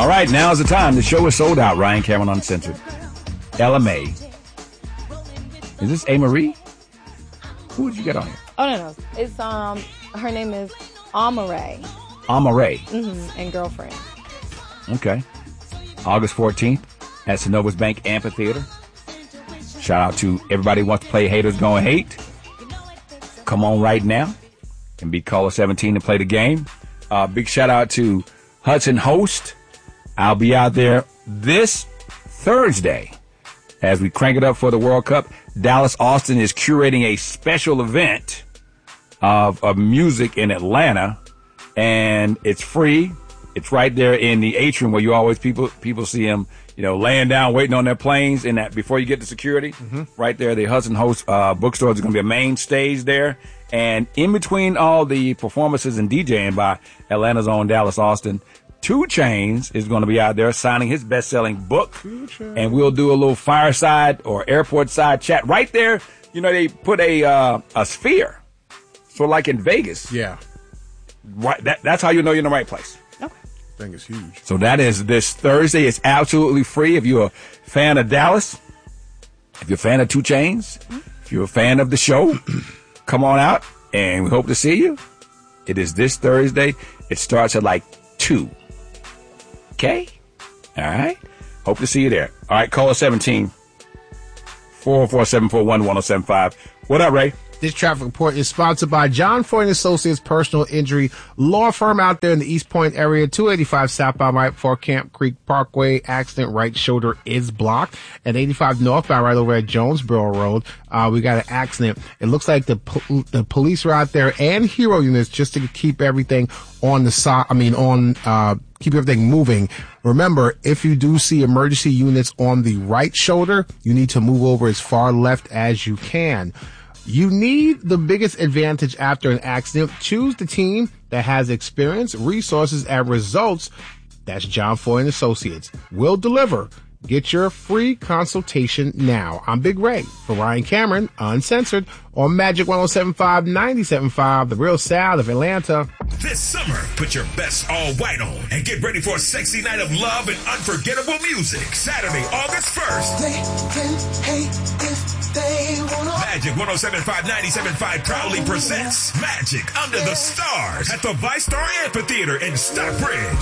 All right, now's the time. The show is sold out. Ryan Cameron Uncensored. LMA. Is this A. Marie? Who did you get on here? Oh, no. It's, her name is Amare. Amare. And girlfriend. Okay. August 14th at Synovus Bank Amphitheater. Shout out to everybody who wants to play Haters Gonna Hate. Come on right now and be caller 17 to play the game. Big shout out to Hudson Host. I'll be out there this Thursday as we crank it up for the World Cup. Dallas Austin is curating a special event of music in Atlanta, and it's free. It's right there in the atrium where you always people see them, laying down waiting on their planes. In that before you get to security, right there, the Hudson Host bookstore is going to be a main stage there, and in between all the performances and DJing by Atlanta's own Dallas Austin, 2 Chainz is going to be out there signing his best-selling book, and we'll do a little fireside or airport side chat right there. They put a sphere, so like in Vegas. Yeah, right. That's how you know you're in the right place. Thing is huge. So that is this Thursday. It's absolutely free. If you're a fan of Dallas, if you're a fan of 2 Chainz, if you're a fan of the show, come on out, and we hope to see you. It is this Thursday. It starts at like 2. Okay? All right? Hope to see you there. All right, caller 17 404-741-1075. What up, Ray? This traffic report is sponsored by John Foy & Associates Personal Injury Law Firm out there in the East Point area, 285 southbound right before Camp Creek Parkway. Accident, right shoulder is blocked. At 85 northbound right over at Jonesboro Road, we got an accident. It looks like the police are out there and hero units just to keep everything on the side. Keep everything moving. Remember, if you do see emergency units on the right shoulder, you need to move over as far left as you can. You need the biggest advantage after an accident. Choose the team that has experience, resources, and results. That's John Foy & Associates. We'll deliver. Get your free consultation now. I'm Big Ray for Ryan Cameron, Uncensored, on Magic 107.5, 97.5, the real sound of Atlanta. This summer, put your best all white on and get ready for a sexy night of love and unforgettable music. Saturday, August 1st. Magic 107.5, 97.5 proudly presents Magic Under the Stars at the ViStar Amphitheater in Stockbridge.